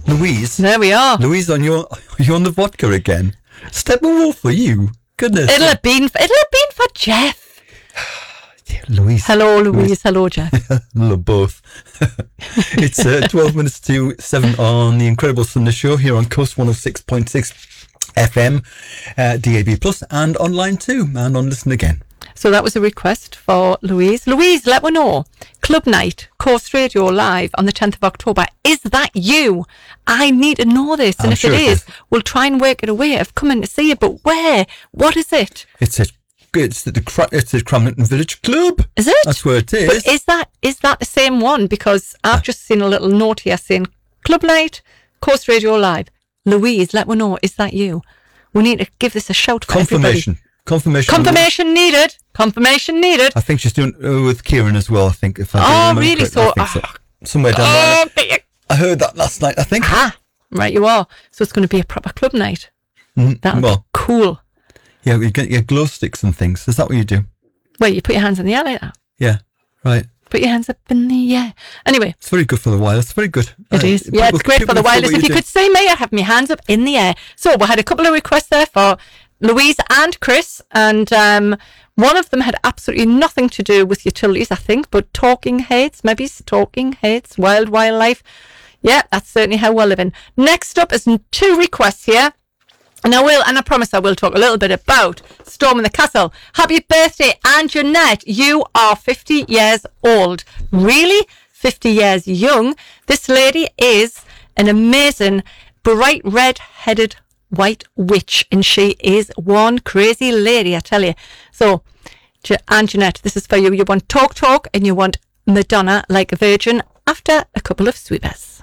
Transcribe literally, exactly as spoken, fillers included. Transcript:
Louise. There we are. Louise, on your you're on the vodka again. Steppenwolf for you. Goodness. It'll have been. It'll have been for Jeff. Yeah, Louise. Hello, Louise. Louise. Hello, Jeff. Hello, both. It's uh, twelve minutes to seven on the Incredible Sunday Show here on Coast one oh six point six F M, uh, D A B plus, and online too, and on Listen Again. So that was a request for Louise. Louise, let me know. Club Night, Coast Radio Live on the tenth of October. Is that you? I need to know this. And I'm if sure it it is, is, we'll try and work it away. I've come in to see you, but where? What is it? It's a, it's the, the it's the Cramlington Village Club. Is it? That's where it is. But is that is that the same one? Because I've just seen a little note here saying Club Night, Coast Radio Live. Louise, let me know. Is that you? We need to give this a shout for Confirmation. everybody. Confirmation. Confirmation needed. Confirmation needed. I think she's doing uh, with Kieran as well. I think. If I Oh, remember really? correctly. So, I think uh, so. Somewhere down Oh, there. I heard that last night. I think. Ah, right, you are. So it's going to be a proper club night. Mm, That'll well, be cool. Yeah, you get your glow sticks and things. Is that what you do? Well, you put your hands in the air like that. Yeah. Right. Put your hands up in the air. Anyway. It's very good for the wireless. It's very good. It uh, is. Yeah, people, it's great for the wireless. If you do. could see me, I have my hands up in the air. So we had a couple of requests there for Louise and Chris, and um, one of them had absolutely nothing to do with utilities, I think, but talking heads, maybe talking heads, wild wildlife. Yeah, that's certainly how we're living. Next up is two requests here. And I will, and I promise I will talk a little bit about Storm in the Castle. Happy birthday, Anne Jeanette. You are fifty years old. Really? fifty years young. This lady is an amazing, bright red-headed white witch, and she is one crazy lady, I tell you. So, Anne Jeanette, this is for you. You want Talk Talk, and you want Madonna Like a Virgin after a couple of sweepers.